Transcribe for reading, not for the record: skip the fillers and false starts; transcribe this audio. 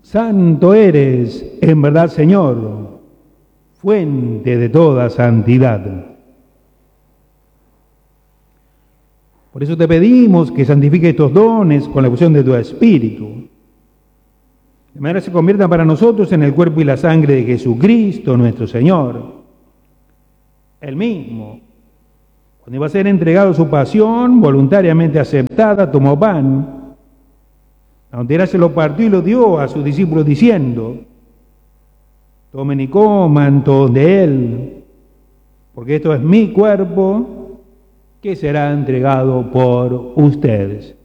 Santo eres, en verdad, Señor, fuente de toda santidad. Por eso te pedimos que santifique estos dones con la efusión de tu Espíritu, de manera que se conviertan para nosotros en el cuerpo y la sangre de Jesucristo nuestro Señor. Él mismo, cuando iba a ser entregado su pasión, voluntariamente aceptada, tomó pan, a donde era se lo partió y lo dio a sus discípulos diciendo: tomen y coman todos de él, porque esto es mi cuerpo que será entregado por ustedes.